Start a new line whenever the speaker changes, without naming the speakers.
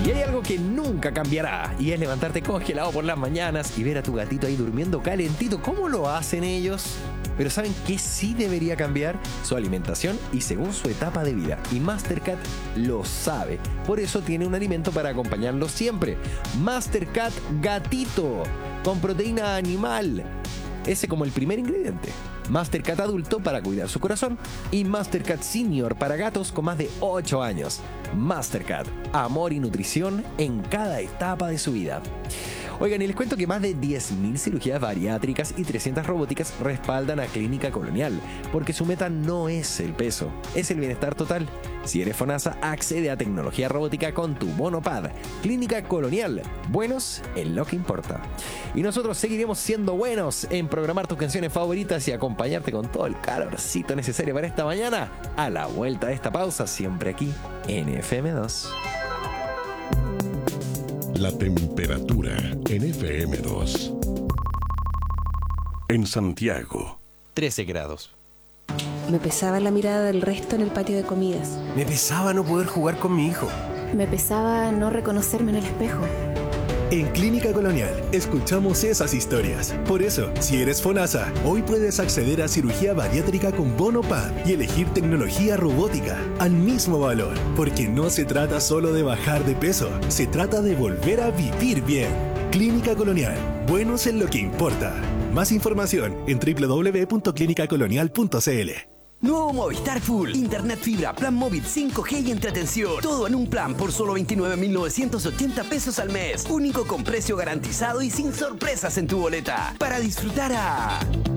Y hay algo que nunca cambiará, y es levantarte congelado por las mañanas y ver a tu gatito ahí durmiendo calentito. ¿Cómo lo hacen ellos? Pero ¿saben qué sí debería cambiar? Su alimentación y según su etapa de vida. Y Mastercat lo sabe. Por eso tiene un alimento para acompañarlo siempre. Mastercat Gatito, con proteína animal. Ese como el primer ingrediente. Mastercat Adulto para cuidar su corazón y Mastercat Senior para gatos con más de 8 años. Mastercat, amor y nutrición en cada etapa de su vida. Oigan, y les cuento que más de 10.000 cirugías bariátricas y 300 robóticas respaldan a Clínica Colonial, porque su meta no es el peso, es el bienestar total. Si eres FONASA, accede a tecnología robótica con tu Bonopad. Clínica Colonial, buenos en lo que importa. Y nosotros seguiremos siendo buenos en programar tus canciones favoritas y acompañarte con todo el calorcito necesario para esta mañana, a la vuelta de esta pausa, siempre aquí en FM2.
La temperatura en FM2. En Santiago,
13 grados.
Me pesaba la mirada del resto en el patio de comidas.
Me pesaba no poder jugar con mi hijo.
Me pesaba no reconocerme en el espejo.
En Clínica Colonial escuchamos esas historias. Por eso, si eres FONASA, hoy puedes acceder a cirugía bariátrica con Bonopad y elegir tecnología robótica al mismo valor. Porque no se trata solo de bajar de peso, se trata de volver a vivir bien. Clínica Colonial, buenos en lo que importa. Más información en www.clinicacolonial.cl.
Nuevo Movistar Full. Internet fibra, plan móvil 5G y entretención. Todo en un plan por solo 29.980 pesos al mes. Único con precio garantizado y sin sorpresas en tu boleta. Para disfrutar a...